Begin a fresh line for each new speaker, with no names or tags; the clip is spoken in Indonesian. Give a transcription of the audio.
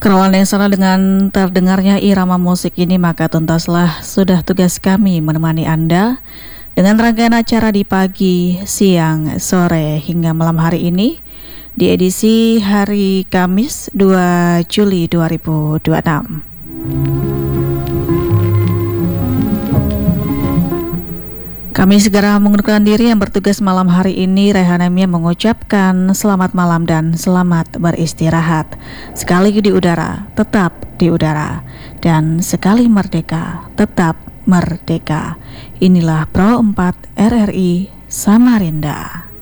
Kalau yang salah dengan terdengarnya irama musik ini, maka tuntaslah sudah tugas kami menemani Anda dengan rangkaian acara di pagi, siang, sore hingga malam hari ini di edisi hari Kamis 2 Juli 2026. Kami segera mengundurkan diri. Yang bertugas malam hari ini Rehanemia mengucapkan selamat malam dan selamat beristirahat. Sekali di udara, tetap di udara. Dan sekali merdeka, tetap merdeka. Inilah Pro 4 RRI Samarinda.